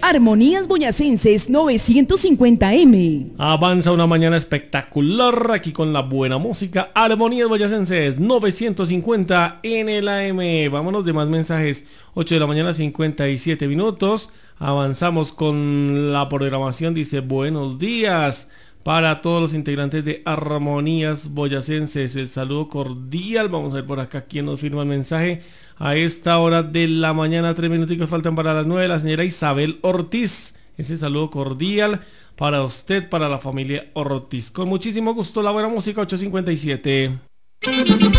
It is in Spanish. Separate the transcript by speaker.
Speaker 1: Armonías Boyacenses 950M.
Speaker 2: Avanza una mañana espectacular aquí con la buena música. Armonías Boyacenses 950 en el AM. Vámonos de más mensajes. 8 de la mañana 57 minutos. Avanzamos con la programación. Dice buenos días para todos los integrantes de Armonías Boyacenses. El saludo cordial. Vamos a ver por acá quién nos firma el mensaje. A esta hora de la mañana, 3 minutos faltan para las 9, la señora Isabel Ortiz. Ese saludo cordial para usted, para la familia Ortiz. Con muchísimo gusto, la buena música, 857.